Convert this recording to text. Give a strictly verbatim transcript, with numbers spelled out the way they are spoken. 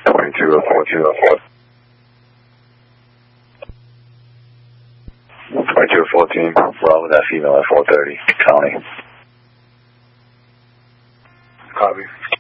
twenty-two oh fourteen. twenty-two oh fourteen, Bravo, that female at four thirty, County. Copy.